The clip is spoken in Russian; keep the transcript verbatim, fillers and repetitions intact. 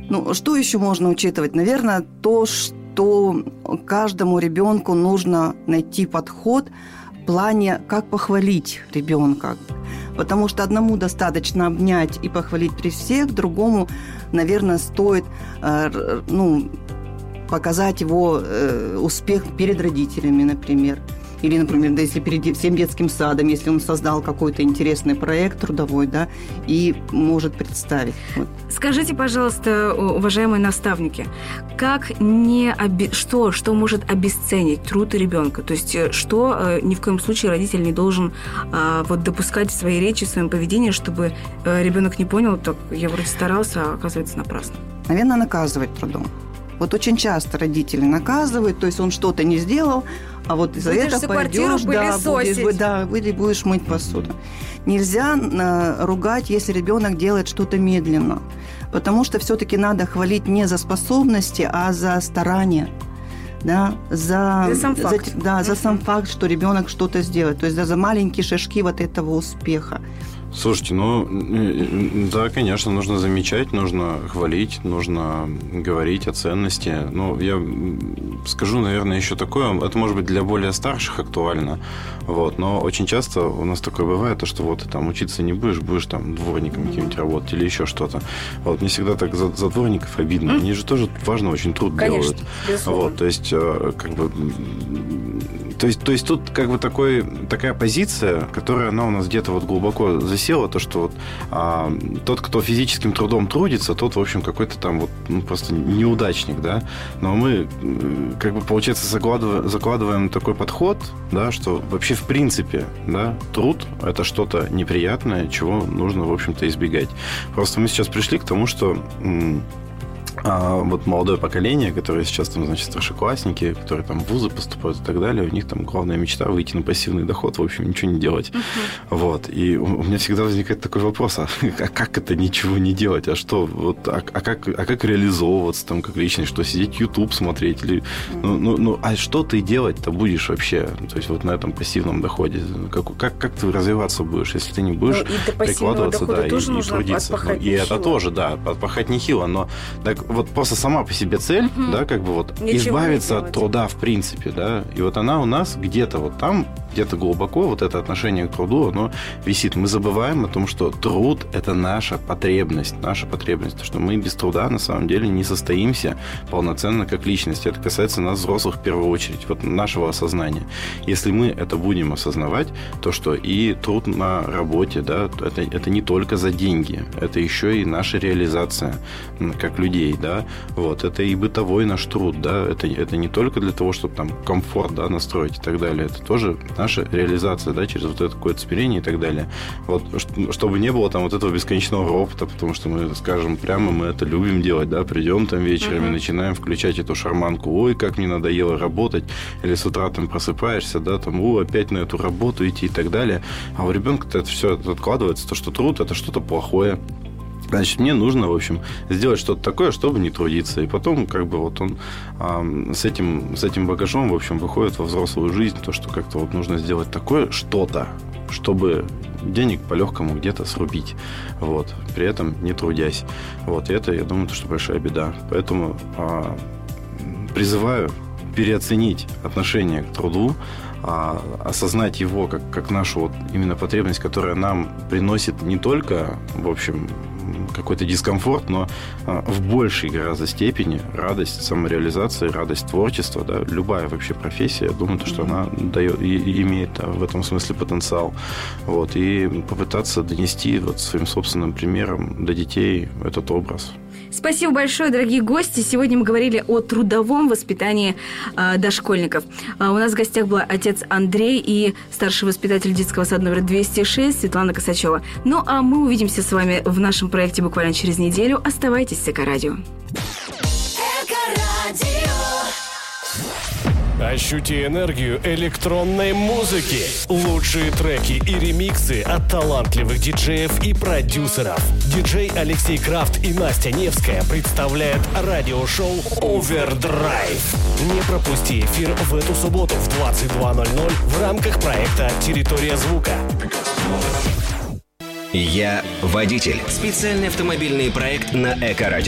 Ну, что еще можно учитывать? Наверное, то, что каждому ребенку нужно найти подход в плане, как похвалить ребенка. Потому что одному достаточно обнять и похвалить при всех, другому, наверное, стоит ну, показать его успех перед родителями, например. Или, например, да, если перед всем детским садом, если он создал какой-то интересный проект трудовой, да, и может представить. Вот. Скажите, пожалуйста, уважаемые наставники, как не оби... что, что может обесценить труд ребенка? То есть, что ни в коем случае родитель не должен а, вот, допускать в своей речи, в своем поведении, чтобы ребенок не понял, так я вроде старался, а оказывается напрасно? Наверное, наказывать трудом. Вот очень часто родители наказывают, то есть он что-то не сделал, а вот из-за будешь этого пойдешь, да, будешь, да, будешь мыть посуду. Нельзя э, ругать, если ребенок делает что-то медленно, потому что все-таки надо хвалить не за способности, а за старание, да, за, за сам факт, за, да, за сам факт, что ребенок что-то сделает, то есть за, за маленькие шажки вот этого успеха. Слушайте, ну, да, конечно, нужно замечать, нужно хвалить, нужно говорить о ценности. Ну, я скажу, наверное, еще такое, это может быть для более старших актуально, вот, но очень часто у нас такое бывает, то, что вот ты там учиться не будешь, будешь там дворником каким-нибудь работать или еще что-то. Вот, мне всегда так за, за дворников обидно, они же тоже важно очень труд конечно, делают. безусловно. Вот, то есть, как бы... То есть, то есть тут как бы такой, такая позиция, которая она у нас где-то вот глубоко засела, то, что вот а, тот, кто физическим трудом трудится, тот, в общем, какой-то там вот ну, просто неудачник, да. Но мы, как бы, получается, закладываем, закладываем такой подход, да, что вообще в принципе, да, труд – это что-то неприятное, чего нужно, в общем-то, избегать. Просто мы сейчас пришли к тому, что... А вот молодое поколение, которое сейчас там, значит, старшеклассники, которые там в вузы поступают и так далее, у них там главная мечта выйти на пассивный доход, в общем, ничего не делать. Uh-huh. Вот. И у меня всегда возникает такой вопрос, а как это ничего не делать? А что? Вот, а, а, как, а как реализовываться там как личность? Что, сидеть YouTube смотреть? Или, ну, ну, ну, а что ты делать-то будешь вообще? То есть вот на этом пассивном доходе. Как, как, как ты развиваться будешь, если ты не будешь ну, прикладываться, да, и, и трудиться? Ну, и это тоже, да, отпахать нехило, но так, вот просто сама по себе цель, угу. да, как бы вот ничего избавиться от труда в принципе, да, и вот она у нас где-то вот там, где-то глубоко, вот это отношение к труду, оно висит. Мы забываем о том, что труд – это наша потребность, наша потребность, что мы без труда на самом деле не состоимся полноценно как личность. Это касается нас, взрослых, в первую очередь, вот нашего осознания. Если мы это будем осознавать, то что и труд на работе, да, это, это не только за деньги, это еще и наша реализация как людей, да, вот, это и бытовой наш труд, да, это, это не только для того, чтобы там комфорт, да, настроить и так далее, это тоже наша реализация, да, через вот это какое-то смирение и так далее. Вот, чтобы не было там вот этого бесконечного ропота, потому что мы скажем прямо, мы это любим делать, да, придем там вечером uh-huh. и начинаем включать эту шарманку, ой, как мне надоело работать, или с утра там просыпаешься, да, там, о, опять на эту работу идти и так далее, а у ребенка-то это все откладывается, то, что труд – это что-то плохое. Значит, мне нужно, в общем, сделать что-то такое, чтобы не трудиться. И потом, как бы, вот он э, с, этим, с этим багажом, в общем, выходит во взрослую жизнь, то, что как-то вот нужно сделать такое что-то, чтобы денег по-легкому где-то срубить, вот, при этом не трудясь. Вот, и это, я думаю, то, что большая беда. Поэтому э, призываю переоценить отношение к труду, а, осознать его как, как нашу вот именно потребность, которая нам приносит не только, в общем, какой-то дискомфорт, но а, в большей гораздо степени радость самореализации, радость творчества, да, любая вообще профессия, я думаю, что она дает, и, и имеет да, в этом смысле потенциал. Вот, и попытаться донести вот своим собственным примером до детей этот образ. Спасибо большое, дорогие гости. Сегодня мы говорили о трудовом воспитании э, дошкольников. А у нас в гостях был отец Андрей и старший воспитатель детского сада номер двести шесть Светлана Косачева. Ну, а мы увидимся с вами в нашем проекте буквально через неделю. Оставайтесь с Эко-радио. Ощути энергию электронной музыки. Лучшие треки и ремиксы от талантливых диджеев и продюсеров. Диджей Алексей Крафт и Настя Невская представляют радиошоу «Овердрайв». Не пропусти эфир в эту субботу в двадцать два ноль ноль в рамках проекта «Территория звука». Я водитель. Специальный автомобильный проект на Эко-радио.